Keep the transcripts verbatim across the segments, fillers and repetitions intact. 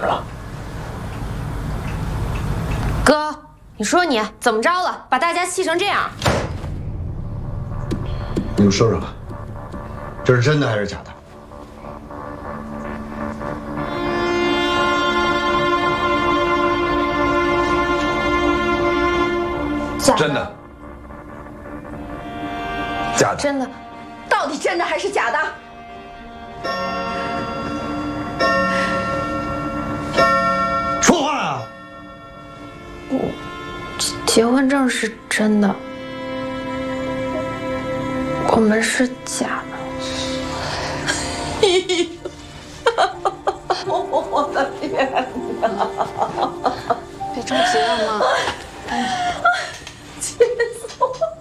了？ 哥，你说你怎么着了？把大家气成这样？ 你们说说看，这是真的还是假的？ 假的。 真的。假的。 真的。 到底真的还是假的？ 说话啊！ 我结婚证是真的，我们是假的。 我的天哪！ 别着急了妈。 气死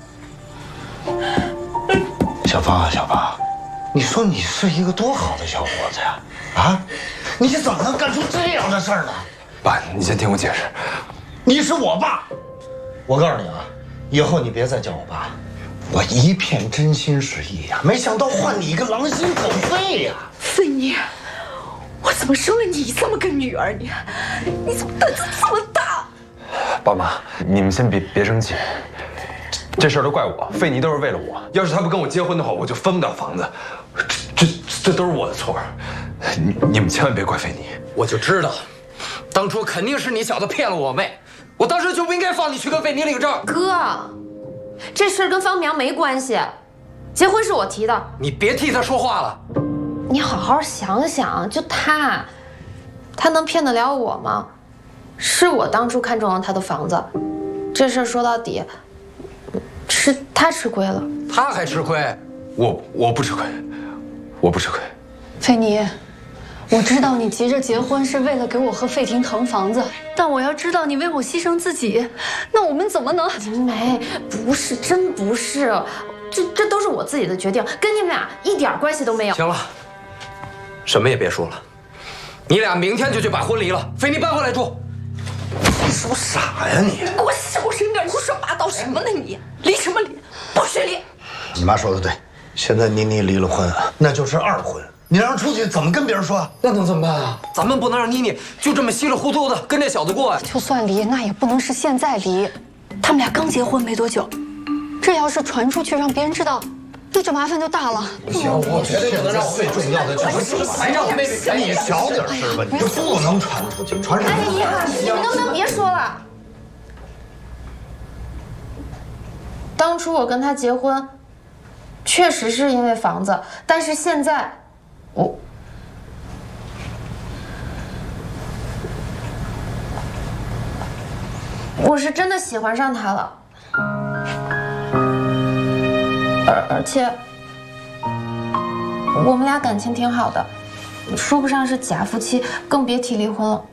我！ 小芳啊，小芳，你说你是一个多好的小伙子呀！啊，你怎么能干出这样的事儿呢？ 爸，你先听我解释。 你是我爸，我告诉你啊，以后你别再叫我爸，我一片真心实意呀，没想到换你一个狼心狗肺呀！ 菲妮，我怎么生了你这么个女儿？你，你怎么胆子这么大？ 爸妈，你们先别别生气，这事儿都怪我，费妮都是为了我。要是她不跟我结婚的话，我就分不了房子，这这这都是我的错。你你们千万别怪费妮。 我就知道，当初肯定是你小子骗了我妹，我当时就不应该放你去跟费妮领证。 哥，这事儿跟方苗没关系，结婚是我提的。 你别替他说话了。 你好好想想，就他，他能骗得了我吗？是我当初看中了他的房子，这事儿说到底，是他吃亏了。 他还吃亏？ 我我不吃亏，我不吃亏。 菲妮，我知道你急着结婚是为了给我和费婷腾房子，但我要知道你为我牺牲自己，那我们怎么能？ 林梅，不是，真不是，这这都是我自己的决定，跟你们俩一点关系都没有。 行了，什么也别说了，你俩明天就去把婚离了，菲妮搬回来住。 你是不是傻呀你？ 你给我小声点！你胡说八道什么呢你？离什么离？不许离！ 你妈说的对，现在妮妮离了婚，那就是二婚。你让人出去怎么跟别人说？ 那能怎么办啊？咱们不能让妮妮就这么稀里糊涂的跟这小子过呀。 就算离，那也不能是现在离。他们俩刚结婚没多久，这要是传出去让别人知道，那这麻烦就大了。 不行，我绝对不能让最重要的就是还让妹妹赶你小点声吧，你就不能传出去，传什么？ 哎呀，你们能不能别说了？当初我跟他结婚，确实是因为房子，但是现在，我。我是真的喜欢上他了，而而且我们俩感情挺好的，说不上是假夫妻，更别提离婚了。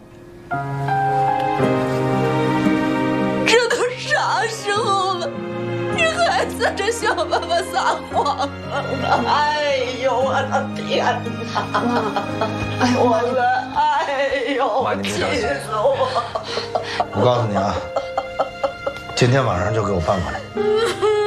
这都啥时候了，你还在这向爸爸撒谎呢？哎呦，我的天哪！ 哎， 我的，哎呦， 妈，你别着急气死我！ 我告诉你啊，今天晚上就给我搬回来。